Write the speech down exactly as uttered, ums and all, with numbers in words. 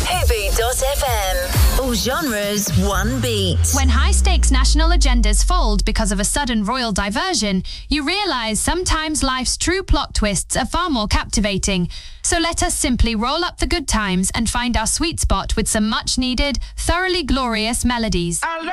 Hooby dot F M. All genres, one beat. When high-stakes national agendas fold because of a sudden royal diversion, you realise sometimes life's true plot twists are far more captivating. So let us simply roll up the good times and find our sweet spot with some much-needed, thoroughly glorious melodies.